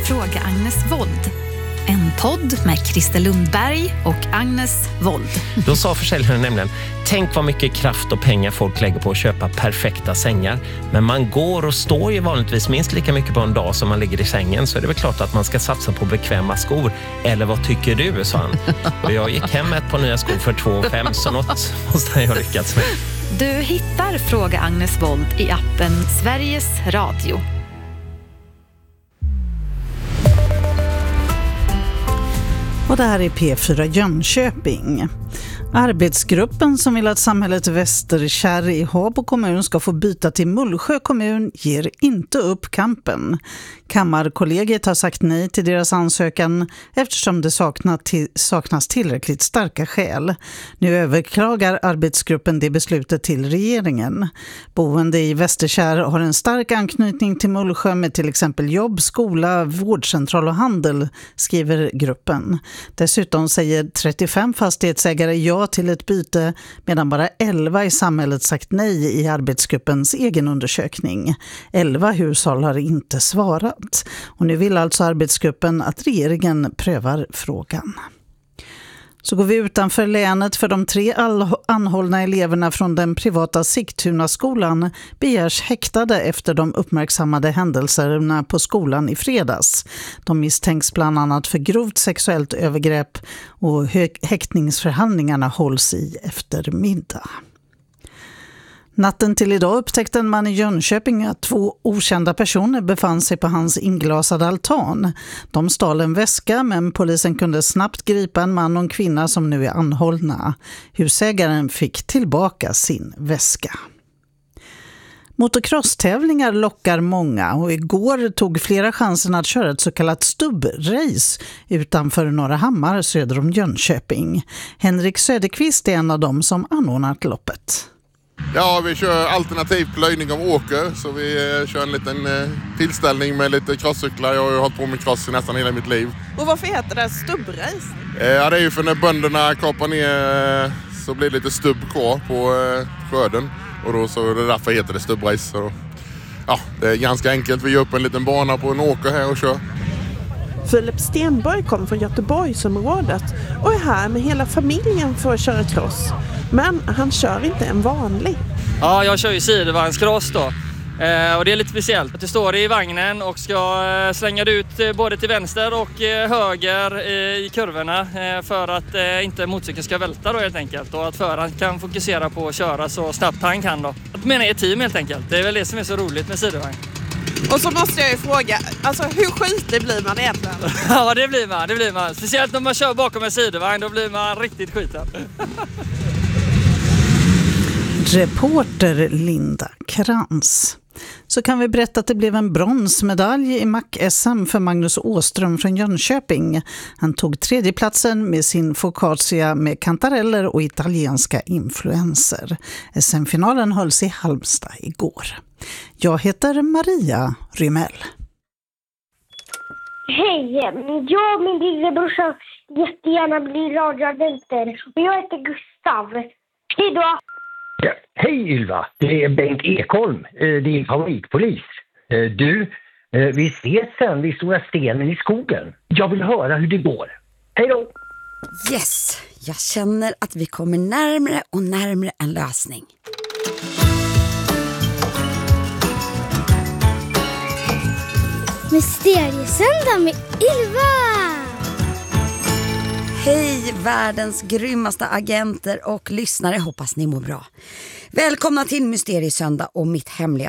Fråga Agnes Wold. En podd med Christer Lundberg och Agnes Wold. Då sa försäljaren nämligen: tänk vad mycket kraft och pengar folk lägger på att köpa perfekta sängar. Men man går och står ju vanligtvis minst lika mycket på en dag som man ligger i sängen. Så är det väl klart att man ska satsa på bekväma skor. Eller vad tycker du, sa han. Och jag gick hem med ett par nya skor för 2 500, så något måste jag lyckats med. Du hittar Fråga Agnes Wold i appen Sveriges Radio. Och det här är P4 Jönköping. Arbetsgruppen som vill att samhället Västerkärr i Habo kommun ska få byta till Mullsjö kommun ger inte upp kampen. Kammarkollegiet har sagt nej till deras ansökan eftersom det saknas tillräckligt starka skäl. Nu överklagar arbetsgruppen det beslutet till regeringen. Boende i Västerkärr har en stark anknytning till Mullsjö med till exempel jobb, skola, vårdcentral och handel, skriver gruppen. Dessutom säger 35 fastighetsägare ja till ett byte medan bara 11 i samhället sagt nej i arbetsgruppens egen undersökning. 11 hushåll har inte svarat. Och nu vill alltså arbetsgruppen att regeringen prövar frågan. Så går vi utanför länet för de 3 anhållna eleverna från den privata Sigtuna-skolan begärs häktade efter de uppmärksammade händelserna på skolan i fredags. De misstänks bland annat för grovt sexuellt övergrepp och häktningsförhandlingarna hålls i eftermiddag. Natten till idag upptäckte en man i Jönköping att 2 okända personer befann sig på hans inglasade altan. De stal en väska, men polisen kunde snabbt gripa en man och en kvinna som nu är anhållna. Husägaren fick tillbaka sin väska. Motocross-tävlingar lockar många och igår tog flera chansen att köra ett så kallat stubbrace utanför Norrahammar söder om Jönköping. Henrik Söderqvist är en av dem som anordnat loppet. Ja, vi kör alternativ plöjning av åker, så vi kör en liten tillställning med lite crosscyklar. Jag har ju hållit på med cross i nästan hela mitt liv. Och varför heter det stubbrace? Ja, det är ju för när bönderna kapar ner så blir det lite stubb kvar på skörden. Och då så är det därför heter det stubbrace. Så, ja, det är ganska enkelt. Vi gör upp en liten bana på en åker här och kör. Filip Stenborg kom från Göteborgsområdet och är här med hela familjen för att köra cross. Men han kör inte en vanlig. Ja, jag kör ju sidovagnscross då. Och det är lite speciellt att du står i vagnen och ska slänga ut både till vänster och höger i kurvorna för att inte motorcykeln ska välta då helt enkelt. Och att föraren kan fokusera på att köra så snabbt han kan då. Att mena är team helt enkelt. Det är väl det som är så roligt med sidovagn. Och så måste jag ju fråga, alltså hur skitig blir man egentligen? Ja, det blir man. Speciellt när man kör bakom en sidovagn, då blir man riktigt skiten. Reporter Linda Krantz. Så kan vi berätta att det blev en bronsmedalj i Mac-SM för Magnus Åström från Jönköping. Han tog 3:e platsen med sin focaccia med kantareller och italienska influenser. SM-finalen hölls i Halmstad igår. Jag heter Maria Rymell. Hej, jag och min lillebrorsa jättegärna blir radioagenter. Och jag heter Gustav. Hej då! Ja, hej Ylva, det är Bengt Ekholm, din favoritpolis. Vi ses sen vid Stora Stenen i skogen. Jag vill höra hur det går. Hej då! Yes, jag känner att vi kommer närmare och närmare en lösning. Mysteriesöndag med Ylva! Hej världens grymmaste agenter och lyssnare, hoppas ni mår bra. Välkomna till Mysteriesöndag och mitt hemliga